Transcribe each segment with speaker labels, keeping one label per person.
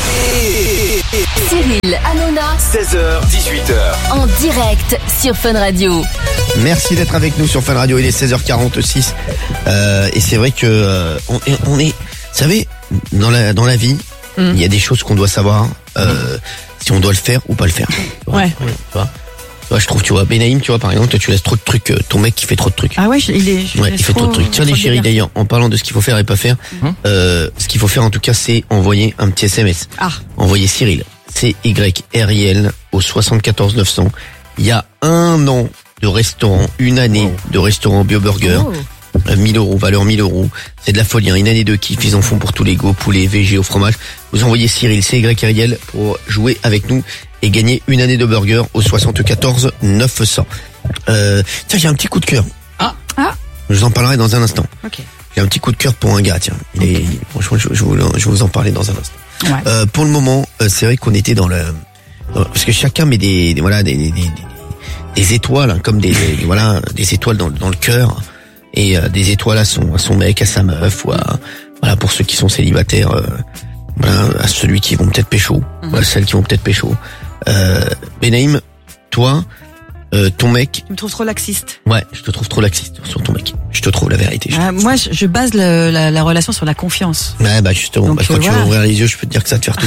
Speaker 1: Cyril Hanouna,
Speaker 2: 16h-18h.
Speaker 1: en direct sur Fun Radio.
Speaker 3: Merci d'être avec nous sur Fun Radio, il est 16h46 et c'est vrai que on est, vous savez, dans la vie, il y a des choses qu'on doit savoir si on doit le faire ou pas le faire.
Speaker 4: Ouais.
Speaker 3: Tu vois, je trouve, tu vois, Benaïm, tu vois, par exemple, toi tu laisses trop de trucs, ton mec qui fait trop de trucs.
Speaker 4: Ah ouais,
Speaker 3: Il fait trop de trucs. Tiens les chéris, d'ailleurs, en parlant de ce qu'il faut faire et pas faire, ce qu'il faut faire en tout cas, c'est envoyer un petit SMS. Envoyer Cyril, CYRIL au 74 900. Il y a 1 an de restaurant, une année de restaurant BioBurger. 1000 euros, valeur 1000 euros. C'est de la folie, hein. Une année de kiff, ils en font pour tous les go, poulet, VG, au fromage. Vous envoyez Cyril, CYRIL pour jouer avec nous et gagner une année de burger au 74 900. Tiens, j'ai un petit coup de cœur. Je vous en parlerai dans un instant. J'ai un petit coup de cœur pour un gars, tiens. Franchement, je vais vous en parler dans un instant. Pour le moment, c'est vrai qu'on était parce que chacun met des étoiles, hein, comme des étoiles dans le cœur, et des étoiles à son mec, à sa meuf, ou pour ceux qui sont célibataires, à celui qui vont peut-être pécho, celles qui vont peut-être pécho. Benaïm, toi, ton mec.
Speaker 4: Tu me trouves trop laxiste.
Speaker 3: Ouais, je te trouve trop laxiste sur ton mec. Je te trouve la vérité.
Speaker 4: Moi, je base la relation sur la confiance.
Speaker 3: Ouais, justement.
Speaker 4: Donc,
Speaker 3: quand tu vas ouvrir les yeux, je peux te dire que ça va te faire tout.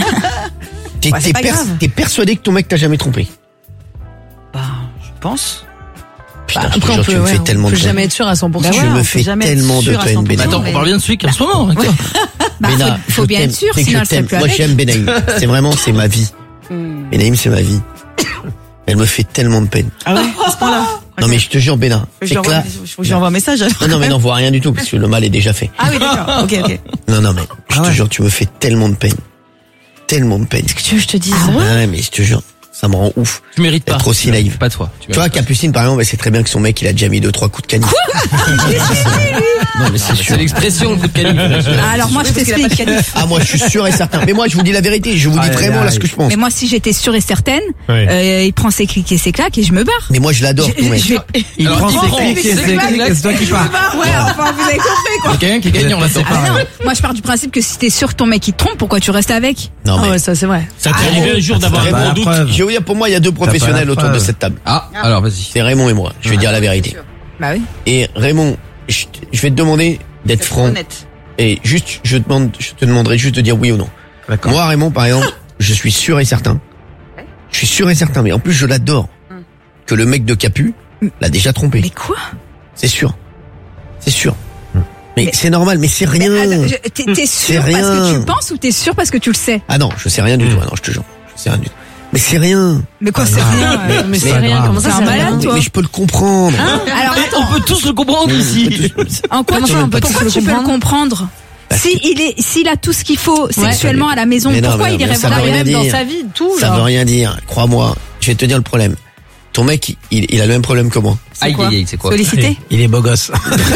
Speaker 3: T'es persuadé que ton mec t'a jamais trompé?
Speaker 4: Je pense.
Speaker 3: Putain, je te jure, tu me fais tellement de peine.
Speaker 5: jamais être sûr à 100%.
Speaker 3: Je me fais tellement de peine, Benaïm.
Speaker 6: Attends, on parle bien de celui qui est en ce moment.
Speaker 3: Béna,
Speaker 5: faut bien être sûr, sinon elle serait plus
Speaker 3: Moi,
Speaker 5: avec.
Speaker 3: j'aime Benaïm. C'est ma vie. Benaïm, c'est ma vie. Elle me fait tellement de peine.
Speaker 4: Ah ouais, à ce point-là.
Speaker 3: Non, mais je te jure, Béna.
Speaker 4: Je lui envoie un message.
Speaker 3: Non, mais n'envoie rien du tout, parce que le mal est déjà fait.
Speaker 4: Ah oui, d'accord. Ok.
Speaker 3: Non, mais je te jure, tu me fais tellement de peine. Tellement de peine.
Speaker 4: Est-ce que tu veux que je te dise?
Speaker 3: Ouais, mais je te jure, ça me rend ouf.
Speaker 6: Tu mérites pas.
Speaker 3: Être aussi naïf.
Speaker 6: Pas toi.
Speaker 3: Tu vois, Capucine, par exemple, elle sait très bien que son mec, il a déjà mis 2-3 coups de canif. Non, mais c'est sûr.
Speaker 6: C'est l'expression, le coup de canif.
Speaker 5: Alors moi je t'explique.
Speaker 3: Ah, moi, je suis sûr et certain. Mais moi, je vous dis la vérité. Je vous dis vraiment là ce que je pense.
Speaker 5: Mais moi si j'étais sûre et certaine, il prend ses clics et ses claques et je me barre.
Speaker 3: Mais moi, je l'adore, ton mec.
Speaker 6: Il prend ses clics et ses claques,
Speaker 4: c'est toi qui pars.
Speaker 5: Ouais, enfin vous avez compris quoi.
Speaker 6: Il y a quelqu'un qui est gagnant là, c'est
Speaker 5: Ah non, moi je pars du principe que si t'es sûr que ton mec il te trompe, pourquoi tu restes avec?
Speaker 3: Non, mais.
Speaker 4: ça c'est vrai.
Speaker 7: Ça t'est arrivé un jour d'avoir un gros doute?
Speaker 3: Je vais vous dire, pour moi, il y a 2 professionnels autour de cette table.
Speaker 6: Ah, alors vas-y.
Speaker 3: C'est Raymond et moi. Je vais dire la vérité.
Speaker 5: Bah oui.
Speaker 3: Et Raymond, je vais te demander d'être franc. Et juste, je te demanderai juste de dire oui ou non. Moi, Raymond, par exemple, je suis sûr et certain. Je suis sûr et certain, mais en plus, je l'adore. Que le mec de Capu l'a déjà trompé.
Speaker 5: Mais quoi?
Speaker 3: C'est sûr. C'est sûr. Mais c'est normal, mais c'est rien.
Speaker 5: T'es sûr
Speaker 3: rien.
Speaker 5: parce que tu penses ou t'es sûr parce que tu le sais?
Speaker 3: Ah non, je sais rien du tout. Ah non, je te jure. Je sais rien du tout. Mais c'est rien.
Speaker 5: Mais quoi c'est rien?
Speaker 4: Mais c'est rien. Comment ça,
Speaker 5: C'est un
Speaker 4: c'est
Speaker 5: malade
Speaker 4: rien?
Speaker 5: toi?
Speaker 3: Mais je peux le comprendre.
Speaker 5: Alors
Speaker 6: On peut tous le comprendre ici.
Speaker 5: en quoi
Speaker 4: Comment ça, on peut
Speaker 5: pourquoi
Speaker 4: tous
Speaker 5: tu
Speaker 4: le
Speaker 5: peux le
Speaker 4: comprendre?
Speaker 5: comprendre? S'il a tout ce qu'il faut sexuellement à la maison,
Speaker 3: Mais non,
Speaker 5: pourquoi
Speaker 3: mais
Speaker 5: il
Speaker 3: non,
Speaker 5: irait
Speaker 3: mais ça
Speaker 5: voir
Speaker 3: veut rien
Speaker 5: ailleurs dans
Speaker 3: dire.
Speaker 5: sa vie, tout
Speaker 3: Ça
Speaker 5: genre?
Speaker 3: veut rien dire. Crois-moi. Je vais te dire le problème. Ton mec, il a le même problème que moi.
Speaker 6: Aïe, c'est quoi?
Speaker 5: Sollicité?
Speaker 8: Il est beau gosse.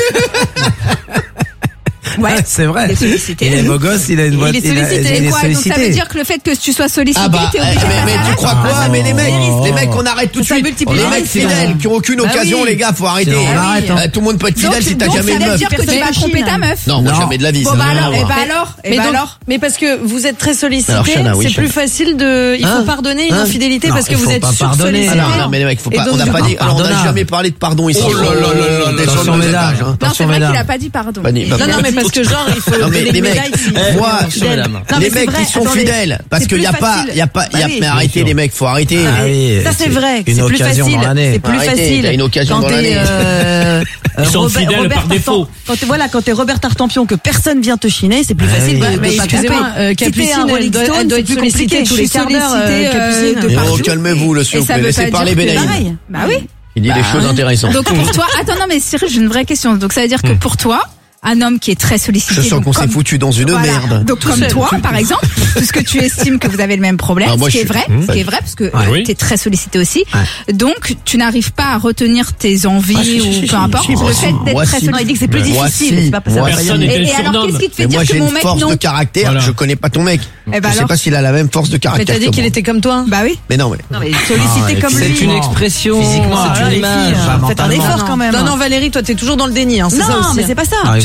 Speaker 5: Ouais.
Speaker 8: C'est vrai.
Speaker 5: Il est sollicité.
Speaker 8: Il est beau gosse, il a une voix.
Speaker 5: Il est sollicité.
Speaker 8: il est
Speaker 5: Quoi? Donc ça veut
Speaker 8: sollicité.
Speaker 5: dire que le fait que tu sois sollicité,
Speaker 3: Ah bah,
Speaker 5: t'es obligé de
Speaker 3: mais
Speaker 5: faire
Speaker 3: tu
Speaker 5: ça.
Speaker 3: crois quoi? Mais les mecs, on arrête tout de
Speaker 5: Ça
Speaker 3: suite.
Speaker 5: multiplie
Speaker 3: Les
Speaker 5: les
Speaker 3: mecs
Speaker 5: risques.
Speaker 3: fidèles qui ont aucune occasion,
Speaker 5: oui.
Speaker 3: les gars, faut arrêter.
Speaker 8: On arrête, hein.
Speaker 3: Tout le monde peut être fidèle si t'as
Speaker 5: donc
Speaker 3: jamais
Speaker 5: ça
Speaker 3: une
Speaker 5: veut
Speaker 3: meuf.
Speaker 5: dire que tu vas tromper ta meuf.
Speaker 3: Non, moi
Speaker 8: Non.
Speaker 3: jamais de la vie.
Speaker 5: Bon
Speaker 3: ça
Speaker 5: bah
Speaker 3: n'a rien à
Speaker 5: alors,
Speaker 3: voir.
Speaker 4: Mais parce que vous êtes très sollicité,
Speaker 3: Alors, Chana, oui,
Speaker 4: c'est plus
Speaker 3: Chana.
Speaker 4: facile il faut pardonner une infidélité
Speaker 8: Non,
Speaker 4: parce que
Speaker 8: il
Speaker 4: vous
Speaker 8: faut
Speaker 4: êtes
Speaker 8: pas pardonner.
Speaker 4: sursollicité.
Speaker 3: Alors, non, mais les mecs, faut
Speaker 4: Et
Speaker 3: pas,
Speaker 4: donc,
Speaker 3: on n'a pas dit, alors on n'a
Speaker 8: pardonnable.
Speaker 3: jamais parlé de pardon ici.
Speaker 6: Oh là là là là,
Speaker 3: Des
Speaker 8: attention,
Speaker 3: gens de
Speaker 8: mesdames.
Speaker 3: âge, hein.
Speaker 5: Non, c'est
Speaker 8: Attention,
Speaker 5: vrai qu'il
Speaker 8: mesdames.
Speaker 5: a pas dit pardon.
Speaker 3: Pas dit-
Speaker 4: Non, mais parce que genre, il faut
Speaker 3: Non, mais
Speaker 4: donner
Speaker 3: les
Speaker 4: une
Speaker 3: mecs,
Speaker 4: médaille.
Speaker 3: moi,
Speaker 6: madame.
Speaker 4: Non, mais
Speaker 3: les
Speaker 4: c'est
Speaker 3: mecs
Speaker 4: vrai,
Speaker 3: qui sont
Speaker 4: attendez.
Speaker 3: fidèles, parce
Speaker 4: C'est
Speaker 3: qu'il
Speaker 4: plus
Speaker 3: y a pas,
Speaker 4: facile.
Speaker 3: mais arrêtez les mecs, faut arrêter.
Speaker 8: Ah oui,
Speaker 4: Ça c'est vrai,
Speaker 8: une
Speaker 4: c'est plus
Speaker 8: occasion
Speaker 4: facile.
Speaker 8: dans l'année.
Speaker 4: C'est plus
Speaker 3: Arrêtez,
Speaker 4: facile.
Speaker 3: t'as une occasion
Speaker 4: Quand
Speaker 3: dans
Speaker 4: t'es,
Speaker 3: l'année.
Speaker 7: Ils sont fidèles par défaut.
Speaker 4: Quand t'es Robert Tartampion, que personne vient te chiner, c'est plus
Speaker 8: Ah
Speaker 4: facile
Speaker 8: oui.
Speaker 4: de
Speaker 5: Mais
Speaker 4: pas
Speaker 5: excusez-moi,
Speaker 4: tromper.
Speaker 5: Capucine,
Speaker 4: Si t'es un Rolling
Speaker 5: elle doit
Speaker 4: Stone,
Speaker 5: être
Speaker 4: c'est plus compliqué.
Speaker 5: sollicitée
Speaker 4: Tous les quarts d'heure, Capucine.
Speaker 5: de partout.
Speaker 3: Calmez-vous, le s'il
Speaker 5: Et
Speaker 3: vous
Speaker 5: ça
Speaker 3: plaît,
Speaker 5: veut
Speaker 3: laissez
Speaker 5: pas
Speaker 3: parler
Speaker 5: dire que
Speaker 3: Benaïm.
Speaker 5: pareil. Bah oui.
Speaker 3: Il dit des choses intéressantes.
Speaker 5: Donc pour toi, attends non mais sérieux, j'ai une vraie question. Donc ça veut dire que pour toi, un homme qui est très sollicité.
Speaker 3: Je sens
Speaker 5: donc
Speaker 3: qu'on s'est
Speaker 5: comme-
Speaker 3: foutu dans une
Speaker 5: Voilà.
Speaker 3: merde.
Speaker 5: Donc comme toi, par exemple, puisque tu estimes que vous avez le même problème,
Speaker 3: Ah, moi,
Speaker 5: ce qui est
Speaker 3: je
Speaker 5: vrai,
Speaker 3: suis-
Speaker 5: ce qui est vrai, parce que
Speaker 7: Oui.
Speaker 5: t'es très sollicité aussi. Donc tu n'arrives pas à retenir tes envies ou peu importe
Speaker 3: si,
Speaker 5: le
Speaker 3: moi,
Speaker 5: fait
Speaker 3: si.
Speaker 5: d'être
Speaker 3: Moi,
Speaker 5: très
Speaker 3: si.
Speaker 4: Non, il dit que c'est plus
Speaker 3: Moi,
Speaker 4: difficile.
Speaker 3: si.
Speaker 4: C'est pas
Speaker 3: Moi,
Speaker 4: ça.
Speaker 7: Personne
Speaker 3: si.
Speaker 7: n'est
Speaker 5: Et
Speaker 7: un
Speaker 5: alors
Speaker 7: surnomme.
Speaker 5: qu'est-ce qui te fait
Speaker 3: Mais
Speaker 5: dire
Speaker 3: moi,
Speaker 5: que
Speaker 3: j'ai
Speaker 5: mon
Speaker 3: une
Speaker 5: mec
Speaker 3: force
Speaker 5: non?
Speaker 3: de caractère.
Speaker 7: Voilà.
Speaker 3: Je connais pas ton mec.
Speaker 5: Eh ben
Speaker 3: Je sais
Speaker 5: alors
Speaker 3: pas s'il a la même force de
Speaker 4: Mais
Speaker 3: caractère.
Speaker 4: t'as dit
Speaker 3: que
Speaker 4: qu'il
Speaker 3: moi.
Speaker 4: était comme toi.
Speaker 5: Bah oui.
Speaker 3: Mais non, mais.
Speaker 4: Non mais sollicité comme lui.
Speaker 6: C'est une expression.
Speaker 8: Physiquement,
Speaker 6: C'est
Speaker 4: Ah,
Speaker 6: une
Speaker 4: les
Speaker 6: image.
Speaker 4: filles,
Speaker 8: Pas
Speaker 4: faites un
Speaker 8: mentalement.
Speaker 4: effort quand même. Non, Valérie, toi, t'es toujours dans le déni, hein. C'est ça
Speaker 5: Non,
Speaker 4: aussi.
Speaker 5: mais c'est pas ça.
Speaker 8: Ah, il
Speaker 4: Tu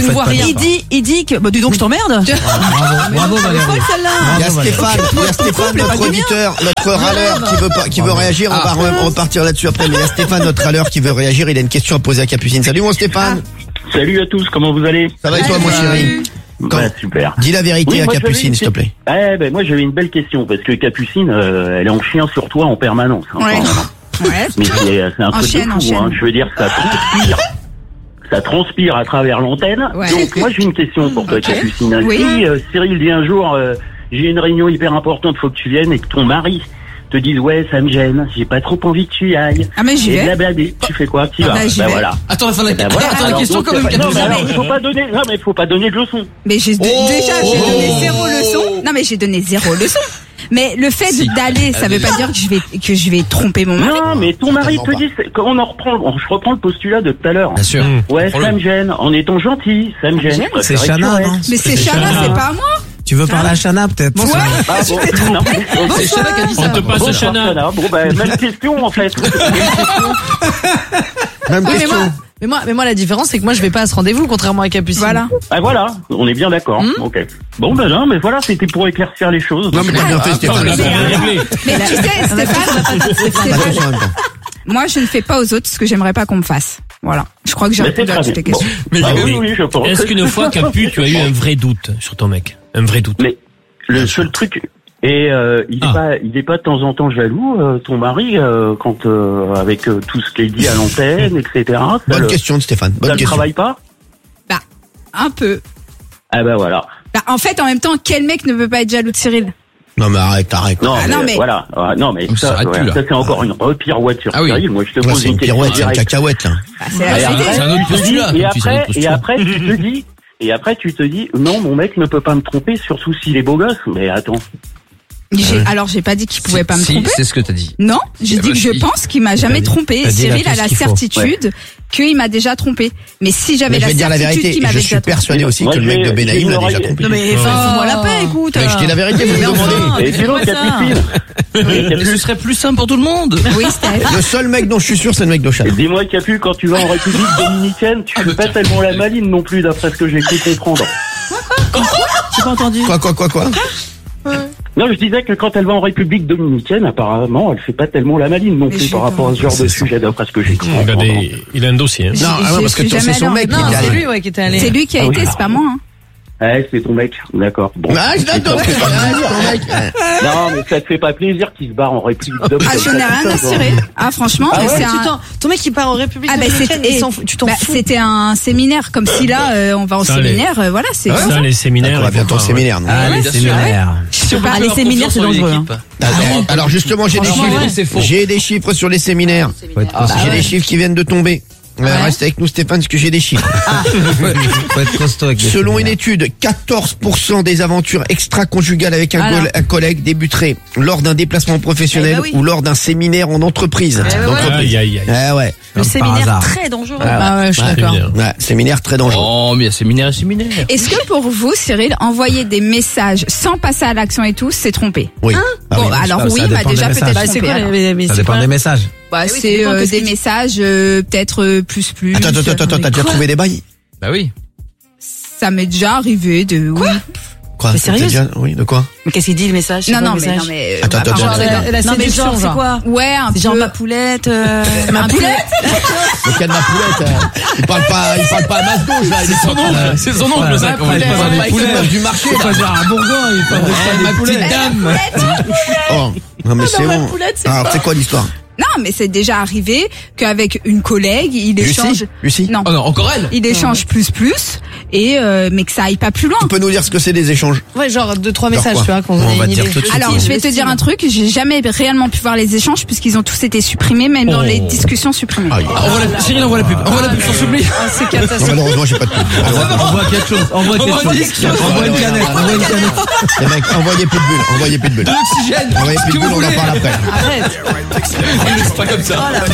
Speaker 4: je vois rien. Il dit que, bah, dis donc, je t'emmerde.
Speaker 6: Bravo Valérie.
Speaker 3: Il y a Stéphane, notre auditeur, notre râleur qui veut réagir. On va repartir là-dessus après. Mais il y a Stéphane, notre râleur, qui veut réagir. Il a une question à poser à Capucine. Salut mon Stéphane.
Speaker 8: Salut à tous, comment vous allez?
Speaker 3: Ça va et toi mon chéri?
Speaker 8: Super.
Speaker 3: Dis la vérité à Capucine, s'il te plaît.
Speaker 8: Moi j'avais une belle question parce que Capucine, elle est en chien sur toi en permanence.
Speaker 5: Ouais.
Speaker 8: Mais c'est un truc de fou. Hein. Je veux dire, ça transpire à travers l'antenne.
Speaker 5: Ouais.
Speaker 8: Donc moi j'ai une question pour toi, Capucine.
Speaker 5: Oui.
Speaker 8: Si Cyril dit un jour, j'ai une réunion hyper importante, faut que tu viennes, et que ton mari te dise ouais ça me gêne, j'ai pas trop envie que tu y ailles.
Speaker 5: Ah mais j'y vais.
Speaker 8: Blablabla, tu fais quoi? Tu vas.
Speaker 5: Voilà.
Speaker 6: Attends, la question quand même.
Speaker 8: Non mais alors, faut pas donner de leçon.
Speaker 5: Mais déjà j'ai donné 0 leçon. Non mais j'ai donné 0 leçon. Mais le fait d'aller, ça veut pas dire que je vais tromper mon mari.
Speaker 8: Non, mais ton mari te dit, quand je reprends le postulat de tout à l'heure.
Speaker 6: Bien sûr.
Speaker 8: Ouais, ça me gêne. En étant gentil, ça me gêne.
Speaker 9: C'est Chana, non?
Speaker 5: Mais c'est Chana, c'est pas à moi.
Speaker 9: Tu veux parler à Chana, peut-être?
Speaker 5: Ouais.
Speaker 6: C'est Chana qui a dit ça.
Speaker 7: On te passe Chana.
Speaker 8: Bon, même question, en fait.
Speaker 3: Même question.
Speaker 4: Mais moi, la différence, c'est que moi, je vais pas à ce rendez-vous, contrairement à Capucine.
Speaker 5: Voilà.
Speaker 8: Ah, voilà. On est bien d'accord. Ok. Bon, non, mais voilà, c'était pour éclaircir les choses.
Speaker 3: Non, mais t'as bien fait, Stéphane.
Speaker 5: Mais tu sais, Stéphane, moi, je ne fais pas aux autres ce que j'aimerais pas qu'on me fasse. Voilà. Je crois que j'ai répondu à toutes tes questions.
Speaker 7: Mais
Speaker 8: oui, je pense.
Speaker 7: Est-ce qu'une fois, Capu, tu as eu un vrai doute sur ton mec? Un vrai doute?
Speaker 8: Mais le seul truc, et il est pas de temps en temps jaloux, ton mari, quand avec tout ce qu'il dit à l'antenne, etc.
Speaker 3: Bonne question de Stéphane. Bonne
Speaker 8: ça ne
Speaker 3: question.
Speaker 8: travaille pas?
Speaker 5: Bah, un peu.
Speaker 8: Ah bah voilà.
Speaker 5: Bah, en fait, en même temps, quel mec ne veut pas être jaloux de Cyril?
Speaker 3: Non, mais arrête.
Speaker 8: Non, mais voilà. Non, mais ça c'est encore une pirouette sur Cyril. Moi, je te pose
Speaker 3: c'est une pirouette, c'est une cacahuète, là.
Speaker 5: Bah, c'est la vérité.
Speaker 6: C'est un autre postulat.
Speaker 8: Et après, tu te dis, non, mon mec ne peut pas me tromper, surtout s'il est beau gosse. Mais attends.
Speaker 5: Alors, j'ai pas dit qu'il pouvait pas me tromper.
Speaker 6: C'est ce que t'as dit.
Speaker 5: Non, j'ai dit que je pense qu'il m'a jamais trompé. Cyril a la certitude qu'il m'a déjà trompé. Mais si j'avais la certitude qu'il m'avait déjà trompé.
Speaker 3: Je suis persuadé aussi que le mec de Benaïm l'a déjà trompé.
Speaker 4: Non, mais fais-moi la paix, écoute.
Speaker 3: Mais je dis la vérité, vous me demandez.
Speaker 8: Et sinon, Capucine.
Speaker 6: Ce serait plus simple pour tout le monde.
Speaker 5: Oui, Steph.
Speaker 3: Le seul mec dont je suis sûr, c'est le mec d'Ochal.
Speaker 8: Dis-moi, Capu, quand tu vas en République Dominicaine, tu fais pas tellement la maline non plus, d'après ce que j'ai cru comprendre.
Speaker 4: J'ai pas entendu.
Speaker 3: Quoi?
Speaker 8: Non, je disais que quand elle va en République Dominicaine, apparemment, elle fait pas tellement la maline non plus par rapport à ce genre de sujet, d'après ce que j'ai cru comprendre.
Speaker 7: Il a un dossier.
Speaker 3: Non, parce que c'est son mec qui est allé.
Speaker 4: C'est lui qui était allé.
Speaker 5: C'est lui qui a été, c'est pas moi. Hein.
Speaker 8: Ouais, c'est ton mec, d'accord. Bon.
Speaker 3: Ah, je l'adore, c'est ton mec.
Speaker 8: Non, mais ça te fait pas plaisir qu'il se barre en République Dominicaine.
Speaker 5: Ah, je n'ai rien à cirer. Ah, franchement, c'est
Speaker 4: ton mec qui part en République Dominicaine, tu t'en fous.
Speaker 5: C'était un séminaire, comme si là, on va au séminaire, voilà, c'est
Speaker 7: ça, les séminaires.
Speaker 3: On va bientôt au séminaire, non?
Speaker 9: Ah, les séminaires.
Speaker 4: Les séminaires, c'est dangereux.
Speaker 3: Alors justement, j'ai des chiffres sur les séminaires. J'ai des chiffres qui viennent de tomber. Reste avec nous, Stéphane, parce que j'ai des chiffres.
Speaker 9: Faut être costaud avec
Speaker 3: Selon une étude, 14% des aventures extra-conjugales avec un collègue débuteraient lors d'un déplacement professionnel ou lors d'un séminaire en entreprise. Ouais.
Speaker 4: Le séminaire très dangereux.
Speaker 5: Ouais, je suis d'accord.
Speaker 3: Ouais, séminaire très dangereux.
Speaker 6: Oh, mais il y a séminaire et séminaire.
Speaker 5: Est-ce que pour vous, Cyril, envoyer des messages sans passer à l'action et tout, c'est tromper?
Speaker 3: Oui.
Speaker 5: Bon, alors oui, il m'a déjà peut-être trompé.
Speaker 9: Ça dépend des messages.
Speaker 5: Bah, c'est des messages peut-être plus.
Speaker 3: Attends, t'as déjà trouvé des bails?
Speaker 6: Bah oui.
Speaker 5: Ça m'est déjà arrivé de...
Speaker 3: Quoi?
Speaker 4: T'es sérieuse?
Speaker 3: Oui, de quoi?
Speaker 4: Mais qu'est-ce qu'il dit le message?
Speaker 5: Non, mais...
Speaker 3: Attends.
Speaker 4: La séduction, c'est quoi?
Speaker 5: Ouais, un peu...
Speaker 4: Genre ma poulette,
Speaker 5: Ma poulette?
Speaker 3: Lequel ma poulette? Il parle pas à Masdouche, là.
Speaker 6: C'est son oncle, ça.
Speaker 3: Du marché,
Speaker 9: Pas à Bourgoin, il parle
Speaker 6: Ma petite dame.
Speaker 3: Oh, non, mais c'est bon. Alors, c'est quoi l'histoire?
Speaker 5: Non, mais c'est déjà arrivé qu'avec une collègue, il échange...
Speaker 3: Lucie?
Speaker 5: Non.
Speaker 6: Oh non, encore elle?
Speaker 5: Il échange plus, et mais que ça aille pas plus loin.
Speaker 3: Tu peux nous dire ce que c'est des échanges?
Speaker 4: Ouais, genre 2-3 messages, tu vois, qu'on
Speaker 3: on va dire tout de suite.
Speaker 5: Alors, je vais te dire un truc, j'ai jamais réellement pu voir les échanges puisqu'ils ont tous été supprimés, même dans les discussions supprimées.
Speaker 6: Cyril, envoie la pub. Envoie la pub, sans s'oublie.
Speaker 4: C'est catastrophique.
Speaker 3: Malheureusement, j'ai pas de pub.
Speaker 9: Envoie quelque chose. Envoie une canette.
Speaker 3: Les mecs, envoyez plus de bulles.
Speaker 6: De l'oxygène.
Speaker 3: Envoyez plus de bulles, on en parle après.
Speaker 4: Arrête.
Speaker 6: C'est pas comme ça.